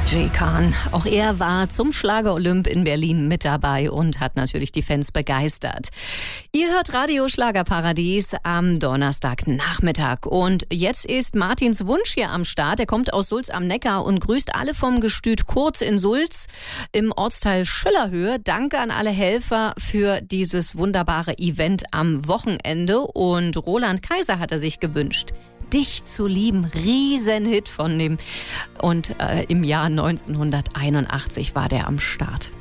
Jay Khan, auch er war zum Schlager-Olymp in Berlin mit dabei und hat natürlich die Fans begeistert. Ihr hört Radio Schlagerparadies am Donnerstagnachmittag. Und jetzt ist Martins Wunsch hier am Start. Er kommt aus Sulz am Neckar und grüßt alle vom Gestüt Kurz in Sulz im Ortsteil Schillerhöhe. Danke an alle Helfer für dieses wunderbare Event am Wochenende. Und Roland Kaiser hat er sich gewünscht. Dich zu lieben, Riesenhit von dem. Und im Jahr 1981 war der am Start.